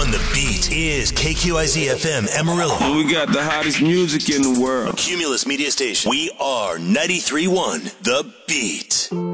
On the beat is KQIZ FM Amarillo. We got the hottest music in the world. Cumulus Media Station. We are 93.1 The Beat.